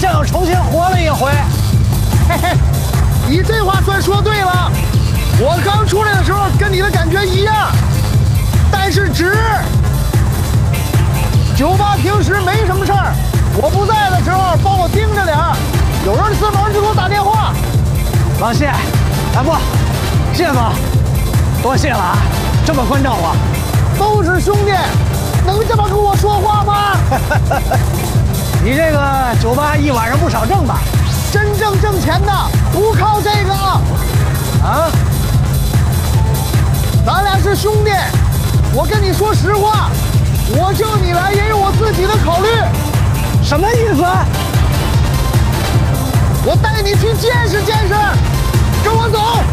像又重新活了一回。 嘿嘿，你这话算说对了。我刚出来的时候跟你的感觉一样，但是酒吧平时没什么事儿，我不在的时候帮我盯着点儿，有人自门就给我打电话。 老谢，哎不，谢总，多谢了啊，这么关照我。 都是兄弟，能这么跟我说话吗？ 你这个酒吧一晚上不少挣吧？ 真正挣钱的不靠这个啊！ 咱俩是兄弟，我跟你说实话，我叫你来也有我自己的考虑。 什么意思？ 我带你去见识见识，跟我走。